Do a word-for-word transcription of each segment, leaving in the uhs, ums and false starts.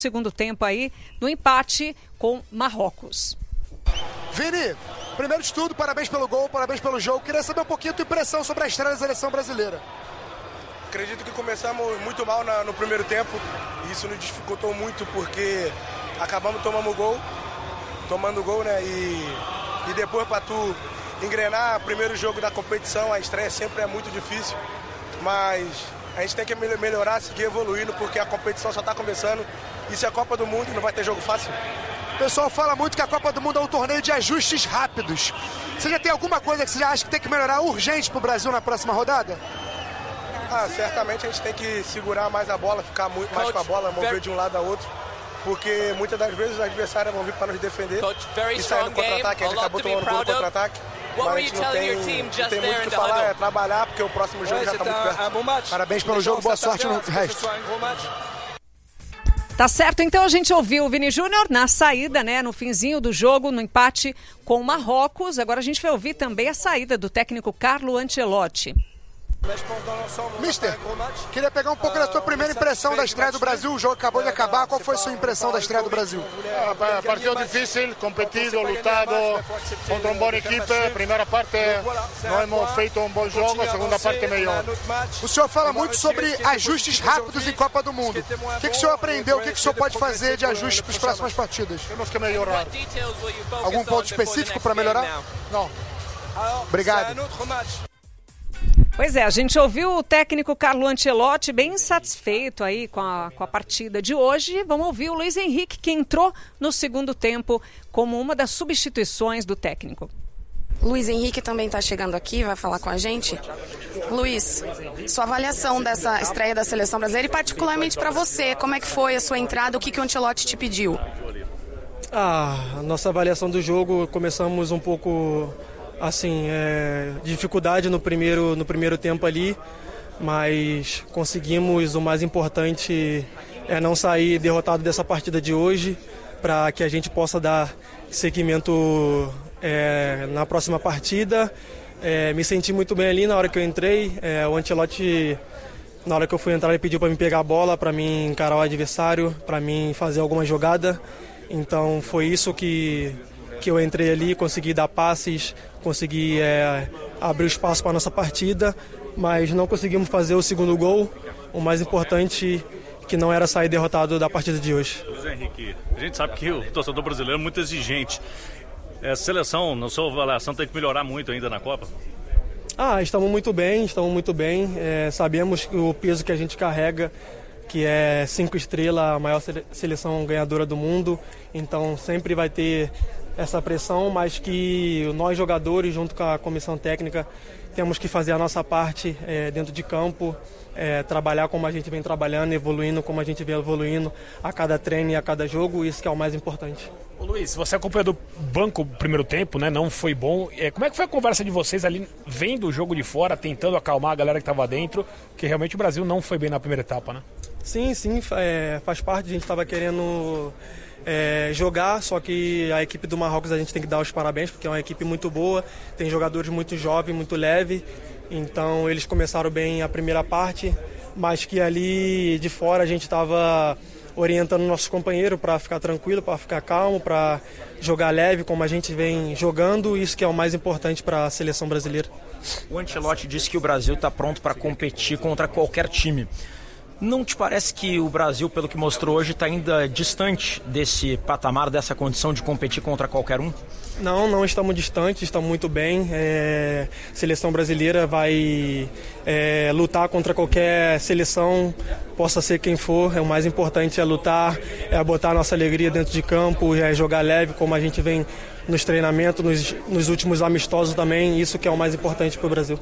segundo tempo aí, no empate com Marrocos. Vini, primeiro de tudo, parabéns pelo gol, parabéns pelo jogo. Queria saber um pouquinho a tua impressão sobre a estreia da seleção brasileira. Acredito que começamos muito mal na, no primeiro tempo. E isso nos dificultou muito porque acabamos tomando gol, tomando gol, né? E, e depois para tu engrenar, primeiro jogo da competição, a estreia sempre é muito difícil. Mas a gente tem que melhorar, seguir evoluindo, porque a competição só está começando. Isso é a Copa do Mundo e não vai ter jogo fácil. O pessoal fala muito que a Copa do Mundo é um torneio de ajustes rápidos. Você já tem alguma coisa que você já acha que tem que melhorar urgente pro Brasil na próxima rodada? Ah, certamente a gente tem que segurar mais a bola, ficar muito mais com a bola, mover de um lado a outro. Porque muitas das vezes os adversários vão vir para nos defender e sair no contra-ataque. A gente acabou tomando gol no contra-ataque. Mas a gente não tem, não tem muito o que falar, é trabalhar, porque o próximo jogo já está muito perto. Parabéns pelo jogo, boa sorte no resto. Tá certo, então a gente ouviu o Vini Júnior na saída, né, no finzinho do jogo, no empate com o Marrocos. Agora a gente vai ouvir também a saída do técnico Carlo Ancelotti. Mister, queria pegar um pouco da sua primeira impressão da estreia do Brasil. O jogo acabou de acabar. Qual foi a sua impressão da estreia do Brasil? Ah, partido difícil, competido, lutado contra uma boa equipe. Primeira parte não hemos feito um bom jogo, a segunda parte melhor. O senhor fala muito sobre ajustes rápidos em Copa do Mundo. O que, que o senhor aprendeu? O que, que o senhor pode fazer de ajuste para as próximas partidas? Temos que melhorar. Algum ponto específico para melhorar? Não. Obrigado. Pois é, a gente ouviu o técnico Carlo Ancelotti bem satisfeito aí com a, com a partida de hoje. Vamos ouvir o Luiz Henrique, que entrou no segundo tempo como uma das substituições do técnico. Luiz Henrique também está chegando aqui, vai falar com a gente. Luiz, sua avaliação dessa estreia da Seleção Brasileira e particularmente para você, como é que foi a sua entrada, o que, que o Ancelotti te pediu? Ah, a nossa avaliação do jogo, começamos um pouco... Assim, é, dificuldade no primeiro, no primeiro tempo ali, mas conseguimos, o mais importante é não sair derrotado dessa partida de hoje, para que a gente possa dar seguimento é, na próxima partida. É, me senti muito bem ali na hora que eu entrei, é, o Ancelotti, na hora que eu fui entrar, ele pediu para me pegar a bola, para mim encarar o adversário, para mim fazer alguma jogada, então foi isso que... que eu entrei ali, consegui dar passes, consegui é, abrir o espaço para a nossa partida, mas não conseguimos fazer o segundo gol. O mais importante que não era sair derrotado da partida de hoje. Luiz Henrique, a gente sabe que o torcedor brasileiro é muito exigente. A seleção, na sua avaliação, tem que melhorar muito ainda na Copa? Ah, estamos muito bem, estamos muito bem. É, sabemos que o peso que a gente carrega, que é cinco estrelas, a maior seleção ganhadora do mundo, então sempre vai ter essa pressão, mas que nós jogadores, junto com a comissão técnica, temos que fazer a nossa parte é, dentro de campo, é, trabalhar como a gente vem trabalhando, evoluindo como a gente vem evoluindo a cada treino e a cada jogo, isso que é o mais importante. Ô Luiz, você acompanhou do banco o primeiro tempo, né? Não foi bom. É, como é que foi a conversa de vocês ali, vendo o jogo de fora, tentando acalmar a galera que estava dentro, que realmente o Brasil não foi bem na primeira etapa, né? Sim, sim, é, faz parte, a gente estava querendo... É, jogar, só que a equipe do Marrocos a gente tem que dar os parabéns, porque é uma equipe muito boa, tem jogadores muito jovens, muito leve, então eles começaram bem a primeira parte, mas que ali de fora a gente estava orientando nossos companheiros para ficar tranquilo, para ficar calmo, para jogar leve como a gente vem jogando, isso que é o mais importante para a seleção brasileira. O Ancelotti disse que o Brasil está pronto para competir contra qualquer time. Não te parece que o Brasil, pelo que mostrou hoje, está ainda distante desse patamar, dessa condição de competir contra qualquer um? Não, não estamos distantes, estamos muito bem. É, a seleção brasileira vai é, lutar contra qualquer seleção, possa ser quem for. É, o mais importante é lutar, é botar a nossa alegria dentro de campo, é jogar leve, como a gente vem nos treinamentos, nos, nos últimos amistosos também. Isso que é o mais importante para o Brasil.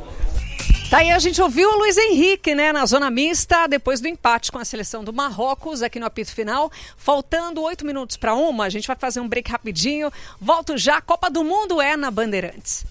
Tá aí, a gente ouviu o Luiz Henrique, né, na zona mista, depois do empate com a seleção do Marrocos, aqui no apito final. Faltando oito minutos para uma, a gente vai fazer um break rapidinho. Volto já, Copa do Mundo é na Bandeirantes.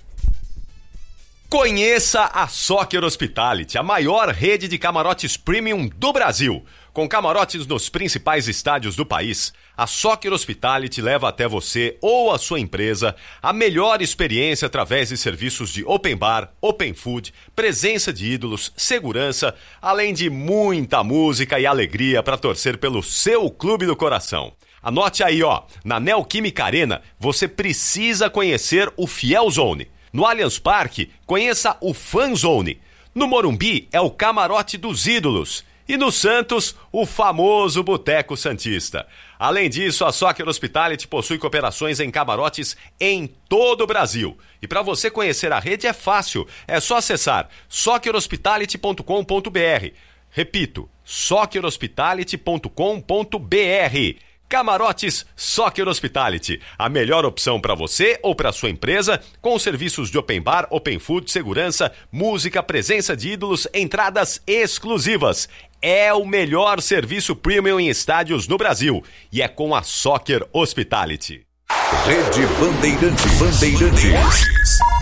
Conheça a Soccer Hospitality, a maior rede de camarotes premium do Brasil. Com camarotes nos principais estádios do país, a Soccer Hospitality leva até você ou a sua empresa a melhor experiência através de serviços de open bar, open food, presença de ídolos, segurança, além de muita música e alegria para torcer pelo seu clube do coração. Anote aí, ó, na Neoquímica Arena você precisa conhecer o Fiel Zone. No Allianz Parque, conheça o Fan Zone. No Morumbi é o Camarote dos Ídolos. E no Santos, o famoso Boteco Santista. Além disso, a Soccer Hospitality possui cooperações em camarotes em todo o Brasil. E para você conhecer a rede é fácil, é só acessar soccer hospitality ponto com ponto b r. Repito, soccer hospitality ponto com ponto b r. Camarotes Soccer Hospitality, a melhor opção para você ou para sua empresa, com serviços de open bar, open food, segurança, música, presença de ídolos, entradas exclusivas. É o melhor serviço premium em estádios no Brasil e é com a Soccer Hospitality. Rede Bandeirantes. Bandeirantes.